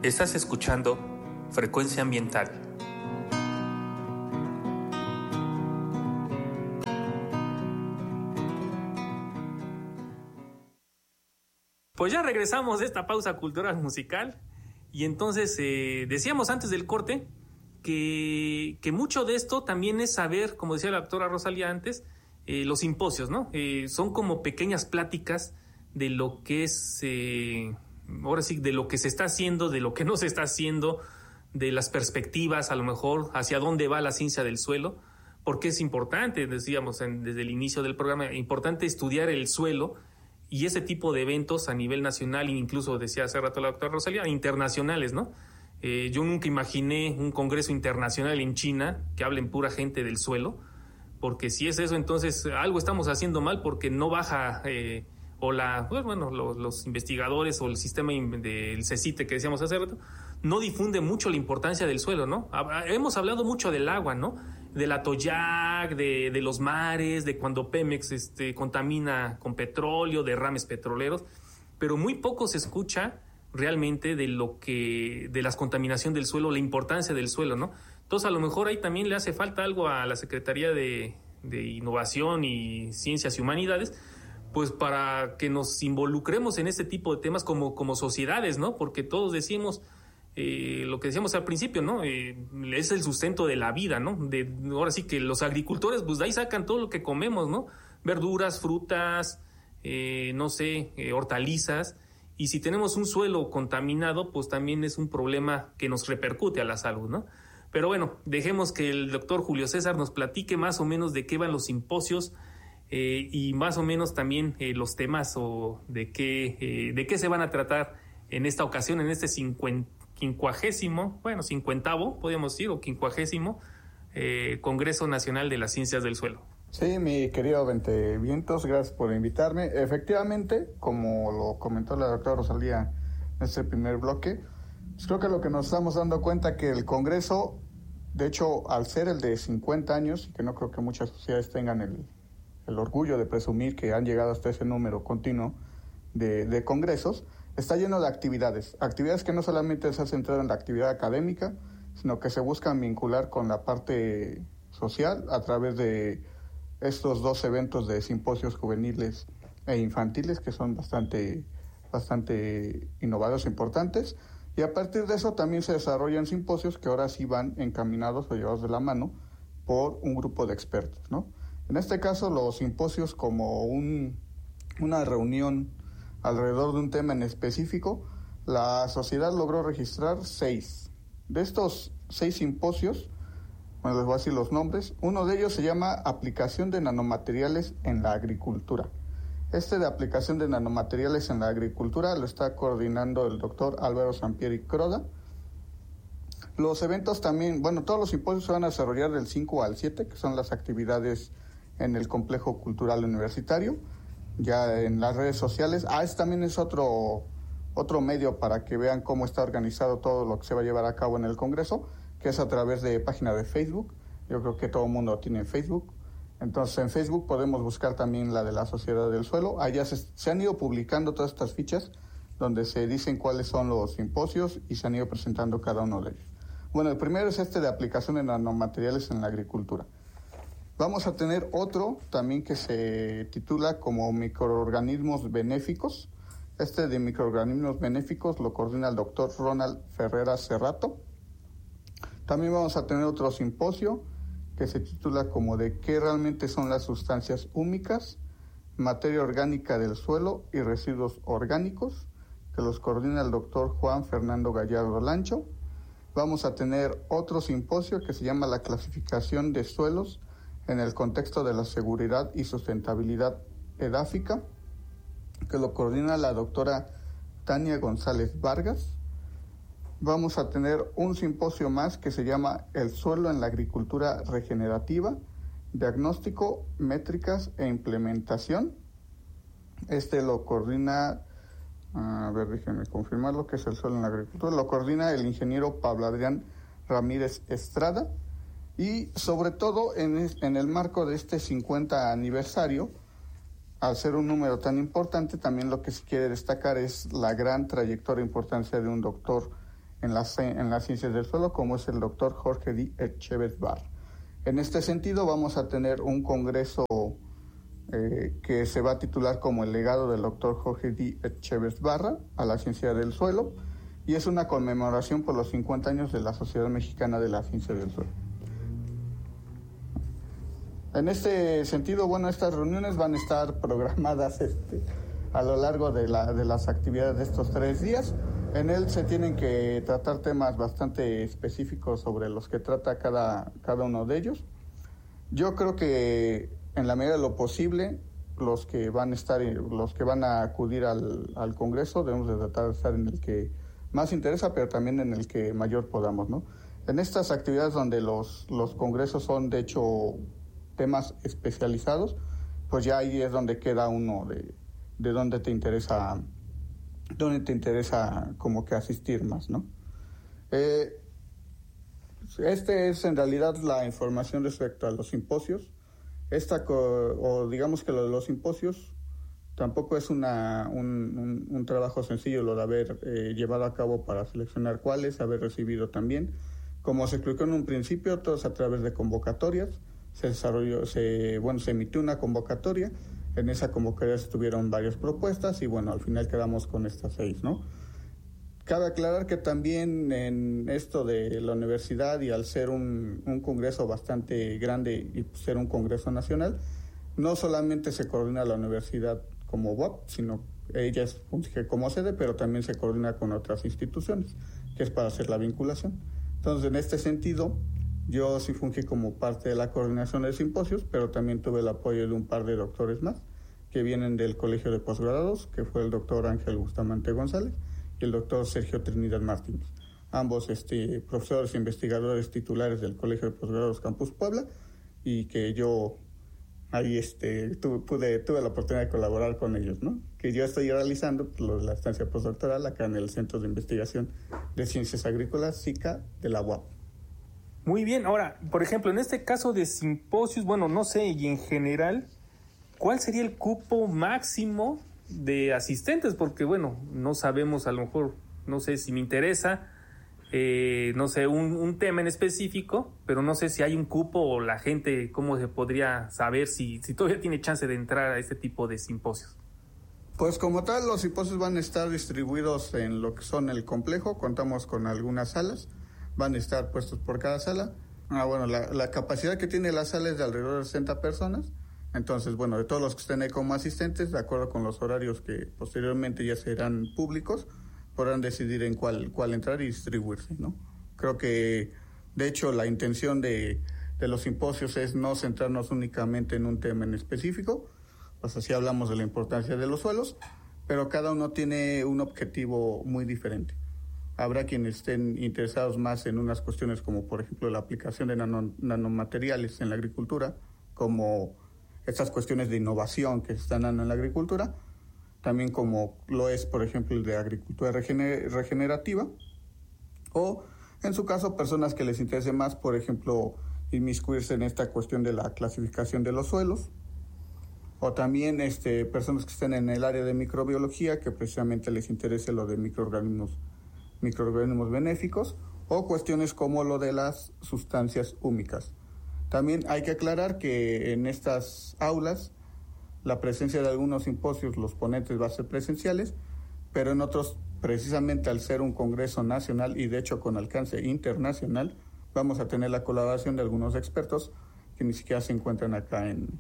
Estás escuchando Frecuencia Ambiental. Pues ya regresamos de esta pausa cultural musical y entonces decíamos antes del corte que mucho de esto también es saber, como decía la doctora Rosalía antes, los simposios, ¿no? Son como pequeñas pláticas de lo que es, ahora sí, de lo que se está haciendo, de lo que no se está haciendo, de las perspectivas, a lo mejor, hacia dónde va la ciencia del suelo, porque es importante, decíamos desde el inicio del programa, importante estudiar el suelo y ese tipo de eventos a nivel nacional e incluso, decía hace rato la doctora Rosalía, internacionales, ¿no? Yo nunca imaginé un congreso internacional en China que hablen pura gente del suelo, porque si es eso, entonces algo estamos haciendo mal porque no baja, los investigadores o el sistema del CECITE que decíamos hace rato, no difunde mucho la importancia del suelo, ¿no? Hemos hablado mucho del agua, ¿no? Del Atoyac, de los mares, de cuando Pemex contamina con petróleo, derrames petroleros, pero muy poco se escucha realmente de la contaminación del suelo, la importancia del suelo, ¿no? Entonces a lo mejor ahí también le hace falta algo a la Secretaría de Innovación y Ciencias y Humanidades, pues para que nos involucremos en este tipo de temas como sociedades, ¿no? Porque todos decimos lo que decíamos al principio, ¿no? Es el sustento de la vida, ¿no? Ahora sí que los agricultores, pues de ahí sacan todo lo que comemos, ¿no? Verduras, frutas, hortalizas. Y si tenemos un suelo contaminado, pues también es un problema que nos repercute a la salud, ¿no? Pero bueno, dejemos que el doctor Julio César nos platique más o menos de qué van los simposios y más o menos también los temas o de qué se van a tratar en esta ocasión, en este 50º, podríamos decir, o 50º Congreso Nacional de las Ciencias del Suelo. Sí, mi querido Ventevientos, gracias por invitarme. Efectivamente, como lo comentó la doctora Rosalía en este primer bloque, pues creo que lo que nos estamos dando cuenta que el Congreso, de hecho, al ser el de 50 años, y que no creo que muchas sociedades tengan el orgullo de presumir que han llegado hasta ese número continuo de congresos, está lleno de actividades que no solamente se ha centrado en la actividad académica, sino que se buscan vincular con la parte social a través de estos dos eventos de simposios juveniles e infantiles que son bastante innovados e importantes, y a partir de eso también se desarrollan simposios que ahora sí van encaminados o llevados de la mano por un grupo de expertos, ¿no? En este caso los simposios como una reunión alrededor de un tema en específico, la sociedad logró registrar 6. De estos 6 simposios, bueno, les voy a decir los nombres. Uno de ellos se llama Aplicación de nanomateriales en la agricultura. De aplicación de nanomateriales en la agricultura lo está coordinando el doctor Álvaro Sampieri Croda. Los eventos también, todos los simposios se van a desarrollar del 5 al 7, que son las actividades en el Complejo Cultural Universitario, ya en las redes sociales. Este también es otro medio para que vean cómo está organizado todo lo que se va a llevar a cabo en el Congreso, que es a través de página de Facebook. Yo creo que todo el mundo tiene Facebook. Entonces en Facebook podemos buscar también la de la Sociedad del Suelo. Allá se han ido publicando todas estas fichas donde se dicen cuáles son los simposios y se han ido presentando cada uno de ellos. Bueno, el primero es de aplicación de nanomateriales en la agricultura. Vamos a tener otro también que se titula como microorganismos benéficos. De microorganismos benéficos lo coordina el doctor Ronald Ferreira Cerrato. También vamos a tener otro simposio que se titula como de qué realmente son las sustancias húmicas, materia orgánica del suelo y residuos orgánicos, que los coordina el doctor Juan Fernando Gallardo Lancho. Vamos a tener otro simposio que se llama la clasificación de suelos en el contexto de la seguridad y sustentabilidad edáfica, que lo coordina la doctora Tania González Vargas. Vamos a tener un simposio más que se llama El suelo en la agricultura regenerativa, diagnóstico, métricas e implementación. Lo coordina, déjenme confirmar lo que es el suelo en la agricultura, lo coordina el ingeniero Pablo Adrián Ramírez Estrada. Y sobre todo en el marco de este 50 aniversario, al ser un número tan importante, también lo que se quiere destacar es la gran trayectoria e importancia de un doctor en las ciencias del suelo, como es el doctor Jorge D. Etcheverry Barra. En este sentido, vamos a tener un congreso que se va a titular como el legado del doctor Jorge D. Etcheverry Barra a la ciencia del suelo, y es una conmemoración por los 50 años de la Sociedad Mexicana de la Ciencia del Suelo. En este sentido, bueno, estas reuniones van a estar programadas a lo largo de las actividades de estos 3 días. En él se tienen que tratar temas bastante específicos sobre los que trata cada uno de ellos. Yo creo que en la medida de lo posible, los que van a acudir al Congreso, debemos de tratar de estar en el que más interesa, pero también en el que mayor podamos, ¿no? En estas actividades donde los congresos son, de hecho, temas especializados, pues ya ahí es donde queda uno de dónde te interesa como que asistir más, ¿no? Es en realidad la información respecto a los simposios. O digamos que lo de los simposios tampoco es un trabajo sencillo lo de haber llevado a cabo para seleccionar cuáles, haber recibido también. Como se explicó en un principio, todos a través de convocatorias. Se emitió una convocatoria. En esa convocatoria estuvieron varias propuestas y bueno, al final quedamos con estas 6, ¿no? Cabe aclarar que también en esto de la universidad, y al ser un congreso bastante grande y ser un congreso nacional, no solamente se coordina la universidad como UAP, sino ella funge como sede, pero también se coordina con otras instituciones, que es para hacer la vinculación. Entonces, en este sentido, yo sí fungí como parte de la coordinación de simposios, pero también tuve el apoyo de un par de doctores más, que vienen del Colegio de Posgrados, que fue el doctor Ángel Bustamante González y el doctor Sergio Trinidad Martínez. Ambos profesores e investigadores titulares del Colegio de Posgrados Campus Puebla, y que yo ahí tuve la oportunidad de colaborar con ellos, ¿no? Que yo estoy realizando la estancia postdoctoral acá en el Centro de Investigación de Ciencias Agrícolas, CICA, de la UAP. Muy bien. Ahora, por ejemplo, en este caso de simposios, bueno, no sé, y en general, ¿cuál sería el cupo máximo de asistentes? Porque, bueno, no sabemos, a lo mejor, no sé si me interesa, no sé, un tema en específico, pero no sé si hay un cupo o la gente, ¿cómo se podría saber si todavía tiene chance de entrar a este tipo de simposios? Pues como tal, los simposios van a estar distribuidos en lo que son el complejo. Contamos con algunas salas, van a estar puestos por cada sala. Bueno, la capacidad que tiene la sala es de alrededor de 60 personas. Entonces, bueno, de todos los que estén ahí como asistentes, de acuerdo con los horarios que posteriormente ya serán públicos, podrán decidir en cuál entrar y distribuirse, ¿no? Creo que, de hecho, la intención de los simposios es no centrarnos únicamente en un tema en específico. Pues así hablamos de la importancia de los suelos, pero cada uno tiene un objetivo muy diferente. Habrá quienes estén interesados más en unas cuestiones como, por ejemplo, la aplicación de nanomateriales en la agricultura, como estas cuestiones de innovación que se están dando en la agricultura, también como lo es, por ejemplo, el de agricultura regenerativa, o en su caso, personas que les interese más, por ejemplo, inmiscuirse en esta cuestión de la clasificación de los suelos, o también personas que estén en el área de microbiología, que precisamente les interese lo de microorganismos benéficos, o cuestiones como lo de las sustancias húmicas. También hay que aclarar que en estas aulas la presencia de algunos simposios, los ponentes va a ser presenciales, pero en otros, precisamente al ser un congreso nacional y de hecho con alcance internacional, vamos a tener la colaboración de algunos expertos que ni siquiera se encuentran acá en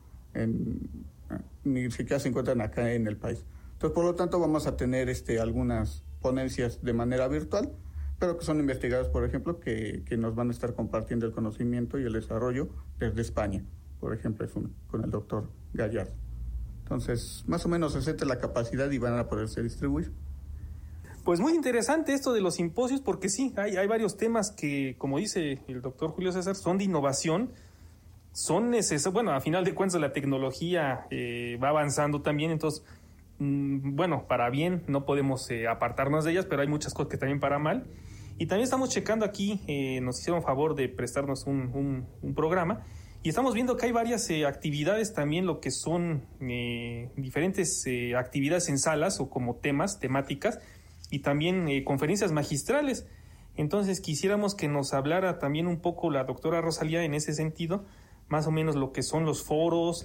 el país. Entonces, por lo tanto, vamos a tener algunas ponencias de manera virtual, pero que son investigadores, por ejemplo, que nos van a estar compartiendo el conocimiento y el desarrollo desde España. Por ejemplo, es con el doctor Gallardo. Entonces, más o menos se siente la capacidad y van a poderse distribuir. Pues muy interesante esto de los simposios, porque sí, hay varios temas que, como dice el doctor Julio César, son de innovación, son necesarios. Bueno, a final de cuentas la tecnología va avanzando también, entonces, bueno, para bien no podemos apartarnos de ellas, pero hay muchas cosas que también para mal. Y también estamos checando aquí, nos hicieron favor de prestarnos un programa, y estamos viendo que hay varias actividades también, lo que son diferentes actividades en salas o como temáticas, y también conferencias magistrales. Entonces quisiéramos que nos hablara también un poco la doctora Rosalía en ese sentido, más o menos lo que son los foros,